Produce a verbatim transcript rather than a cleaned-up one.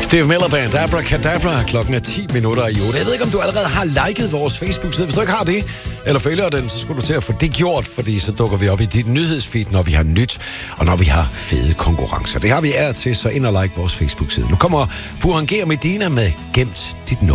Steve Miller Band, Abracadabra, klokken er ti minutter i otte. Jeg ved ikke, om du allerede har liket vores Facebook-side. Hvis du ikke har det, eller følger den, så skulle du til at få det gjort, fordi så dukker vi op i dit nyhedsfeed, når vi har nyt, og når vi har fede konkurrencer. Det har vi ære til, så ind og like vores Facebook-side. Nu kommer Burhan G og Medina med Gemt dit nummer.